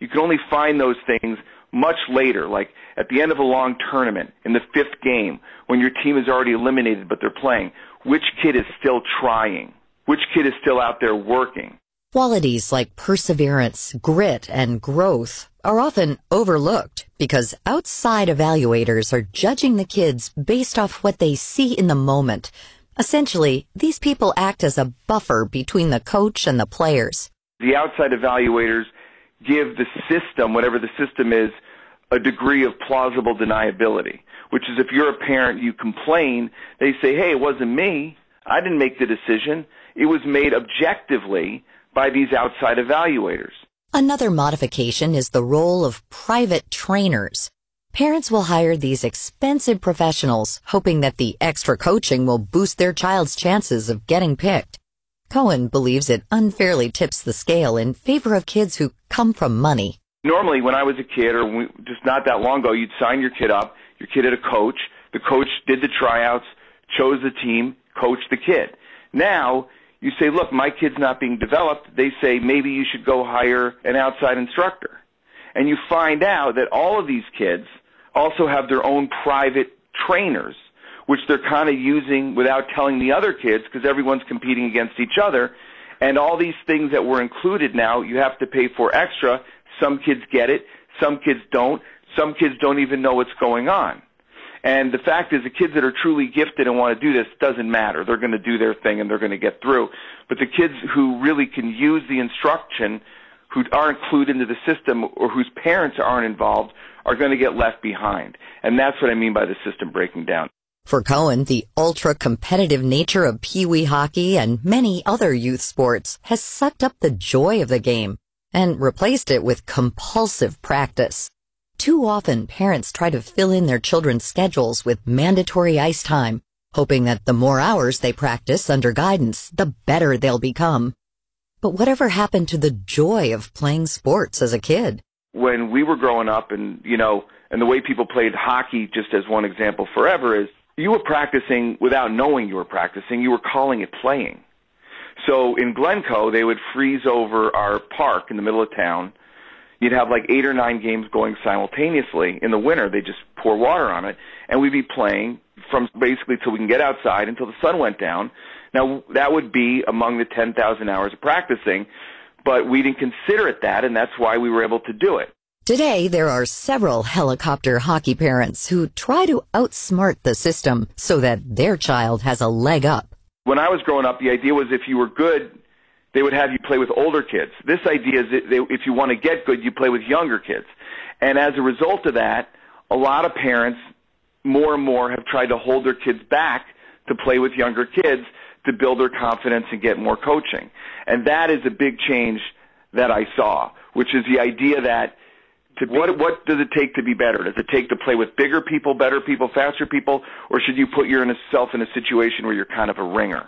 You can only find those things much later, like at the end of a long tournament, in the fifth game, when your team is already eliminated but they're playing. Which kid is still trying? Which kid is still out there working? Qualities like perseverance, grit, and growth are often overlooked because outside evaluators are judging the kids based off what they see in the moment. Essentially, these people act as a buffer between the coach and the players. The outside evaluators give the system, whatever the system is, a degree of plausible deniability, which is if you're a parent, you complain, they say, hey, it wasn't me. I didn't make the decision. It was made objectively by these outside evaluators. Another modification is the role of private trainers. Parents will hire these expensive professionals, hoping that the extra coaching will boost their child's chances of getting picked. Cohen believes it unfairly tips the scale in favor of kids who come from money. Normally, when I was a kid, or just not that long ago, you'd sign your kid up. Your kid had a coach. The coach did the tryouts, chose the team, coached the kid. Now, you say, look, my kid's not being developed. They say, maybe you should go hire an outside instructor. And you find out that all of these kids also have their own private trainers, which they're kind of using without telling the other kids because everyone's competing against each other. And all these things that were included now, you have to pay for extra. Some kids get it. Some kids don't. Some kids don't even know what's going on. And the fact is, the kids that are truly gifted and want to do this doesn't matter. They're going to do their thing and they're going to get through. But the kids who really can use the instruction, who aren't clued into the system or whose parents aren't involved, are going to get left behind. And that's what I mean by the system breaking down. For Cohen, the ultra-competitive nature of Pee-wee hockey and many other youth sports has sucked up the joy of the game and replaced it with compulsive practice. Too often, parents try to fill in their children's schedules with mandatory ice time, hoping that the more hours they practice under guidance, the better they'll become. But whatever happened to the joy of playing sports as a kid? When we were growing up and the way people played hockey, just as one example forever, is you were practicing without knowing you were practicing. You were calling it playing. So in Glencoe, they would freeze over our park in the middle of town. You'd have like 8 or 9 games going simultaneously. In the winter, they just pour water on it, and we'd be playing from basically till we can get outside until the sun went down. Now, that would be among the 10,000 hours of practicing, but we didn't consider it that, and that's why we were able to do it. Today, there are several helicopter hockey parents who try to outsmart the system so that their child has a leg up. When I was growing up, the idea was if you were good, they would have you play with older kids. This idea is that if you want to get good, you play with younger kids. And as a result of that, a lot of parents more and more have tried to hold their kids back to play with younger kids to build their confidence and get more coaching. And that is a big change that I saw, which is the idea that what does it take to be better? Does it take to play with bigger people, better people, faster people, or should you put yourself in a situation where you're kind of a ringer?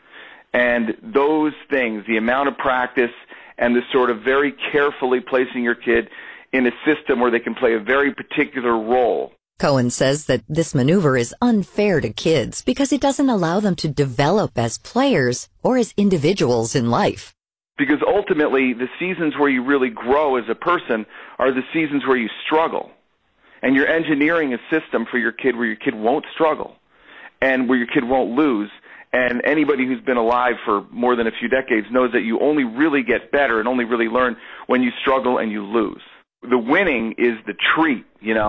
And those things, the amount of practice and the sort of very carefully placing your kid in a system where they can play a very particular role. Cohen says that this maneuver is unfair to kids because it doesn't allow them to develop as players or as individuals in life. Because ultimately, the seasons where you really grow as a person are the seasons where you struggle. And you're engineering a system for your kid where your kid won't struggle and where your kid won't lose. And anybody who's been alive for more than a few decades knows that you only really get better and only really learn when you struggle and you lose. The winning is the treat,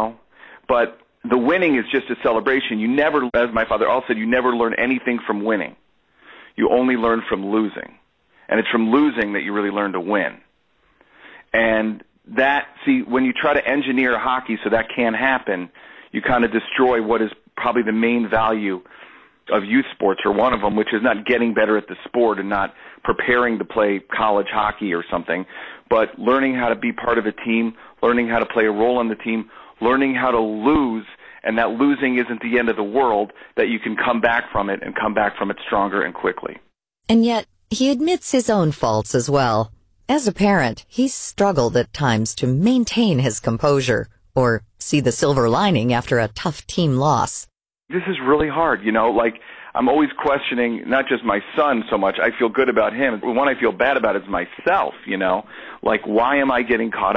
but the winning is just a celebration. You never, as my father also said, you never learn anything from winning. You only learn from losing. And it's from losing that you really learn to win. And when you try to engineer hockey so that can't happen, you kind of destroy what is probably the main value of youth sports, or one of them, which is not getting better at the sport and not preparing to play college hockey or something, but learning how to be part of a team, learning how to play a role on the team, learning how to lose, and that losing isn't the end of the world, that you can come back from it and come back from it stronger and quickly. And yet, he admits his own faults as well. As a parent, he's struggled at times to maintain his composure or see the silver lining after a tough team loss. This is really hard, I'm always questioning not just my son so much. I feel good about him. The one I feel bad about is myself, why am I getting caught